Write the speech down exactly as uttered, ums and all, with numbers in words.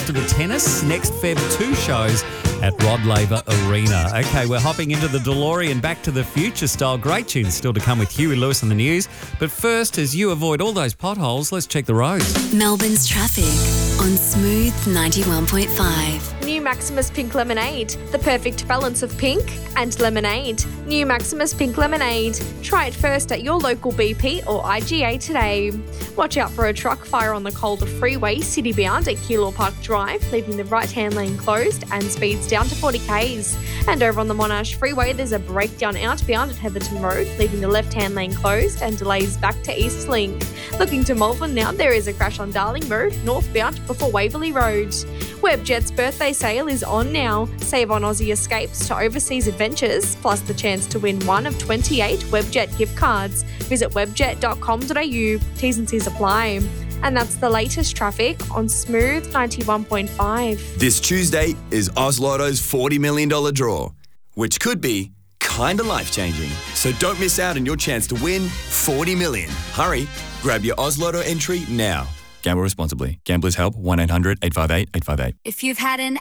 to the tennis. Next February, two shows at Rod Laver Arena. Okay, we're hopping into the DeLorean Back to the Future style. Great tunes still to come with Huey Lewis and the news. But first, as you avoid all those potholes, let's check the roads. Melbourne's traffic on Smooth ninety-one point five. New Maximus Pink Lemonade, the perfect balance of pink and lemonade. New Maximus Pink Lemonade. Try it first at your local B P or I G A today. Watch out for a truck fire on the Calder Freeway, city-bound at Keilor Park Drive, leaving the right-hand lane closed and speeds down to forty kays. And over on the Monash Freeway, there's a breakdown outbound at Heatherton Road, leaving the left-hand lane closed and delays back to East Link. Looking to Malvern now, there is a crash on Darling Road, northbound before Waverley Road. Webjet's birthday sale is on now. Save on Aussie escapes to overseas adventures, plus the chance to win one of twenty-eight Webjet gift cards. Visit webjet dot com dot a u. T's and C's apply. And that's the latest traffic on Smooth ninety-one point five. This Tuesday is Oz Lotto's forty million dollars draw, which could be kinda life-changing. So don't miss out on your chance to win forty million dollars. Hurry, grab your Oz Lotto entry now. Gamble responsibly. Gamblers help one eight hundred eight five eight eight five eight. If you've had an